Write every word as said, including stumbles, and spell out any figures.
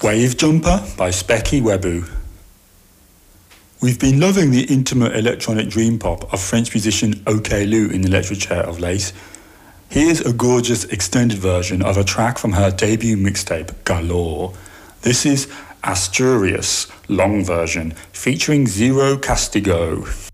Wave Jumper by Specky Webu. We've been loving the intimate electronic dream pop of French musician OK Lou in the electric chair of late. Here's a gorgeous extended version of a track from her debut mixtape, Galore. This is Asturias, long version, featuring Zero Castigo.